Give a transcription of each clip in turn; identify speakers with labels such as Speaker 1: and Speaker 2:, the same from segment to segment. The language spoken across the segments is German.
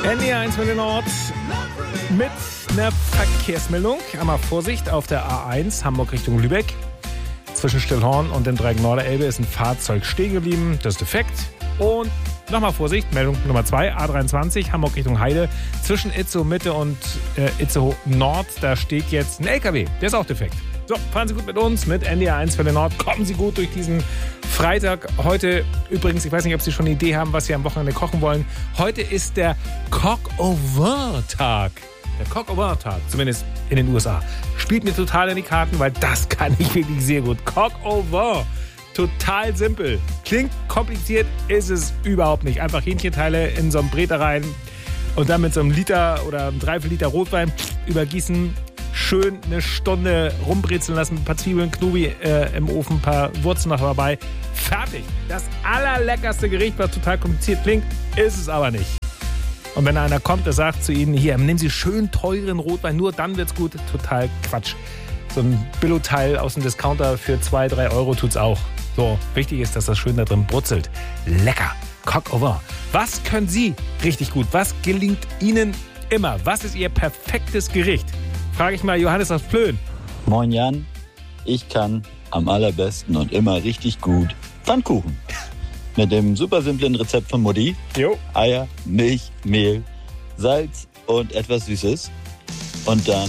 Speaker 1: NDR 1 Welle Nord mit einer Verkehrsmeldung. Einmal Vorsicht auf der A1 Hamburg Richtung Lübeck. Zwischen Stillhorn und dem Dreieck Norderelbe ist ein Fahrzeug stehen geblieben. Das ist defekt. Und nochmal Vorsicht, Meldung Nummer 2, A23 Hamburg Richtung Heide. Zwischen Itzehoe Mitte und Itzehoe Nord, da steht jetzt ein LKW. Der ist auch defekt. So, fahren Sie gut mit uns, mit NDR 1 Welle Nord. Kommen Sie gut durch diesen Freitag. Heute übrigens, ich weiß nicht, ob Sie schon eine Idee haben, was Sie am Wochenende kochen wollen. Heute ist der Coq-au-vin-Tag. Der Coq-au-vin-Tag, zumindest in den USA. Spielt mir total in die Karten, weil das kann ich wirklich sehr gut. Coq-au-vin. Total simpel. Klingt kompliziert, ist es überhaupt nicht. Einfach Hähnchenteile in so einen Bräter rein und dann mit so einem Liter oder einem Dreiviertel-Liter Rotwein übergießen. Schön eine Stunde rumbrezeln lassen, ein paar Zwiebeln, Knubi im Ofen, ein paar Wurzeln noch dabei. Fertig. Das allerleckerste Gericht, was total kompliziert klingt, ist es aber nicht. Und wenn einer kommt, der sagt zu Ihnen, hier, nehmen Sie schön teuren Rotwein, nur dann wird's gut. Total Quatsch. So ein Billo-Teil aus dem Discounter für 2-3 Euro tut's auch. So, wichtig ist, dass das schön da drin brutzelt. Lecker. Coq-au-vin. Was können Sie richtig gut? Was gelingt Ihnen immer? Was ist Ihr perfektes Gericht? Frage ich mal Johannes aus Plön.
Speaker 2: Moin Jan, ich kann am allerbesten und immer richtig gut Pfannkuchen. Mit dem super simplen Rezept von Mutti.
Speaker 1: Jo.
Speaker 2: Eier, Milch, Mehl, Salz und etwas Süßes. Und dann...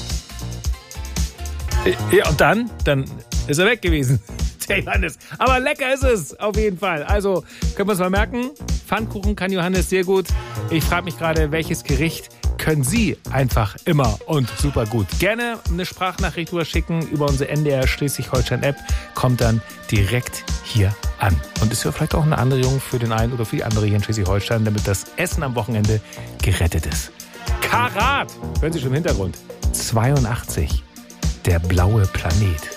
Speaker 1: Ja, und dann ist er weg gewesen. Der Johannes. Aber lecker ist es, auf jeden Fall. Also, können wir es mal merken. Pfannkuchen kann Johannes sehr gut. Ich frage mich gerade, welches Gericht können Sie einfach immer und super gut. Gerne eine Sprachnachricht schicken über unsere NDR Schleswig-Holstein-App. Kommt dann direkt hier an. Und ist ja vielleicht auch eine Anregung für den einen oder für die andere hier in Schleswig-Holstein, damit das Essen am Wochenende gerettet ist. Karat, hören Sie schon im Hintergrund. 82, der blaue Planet.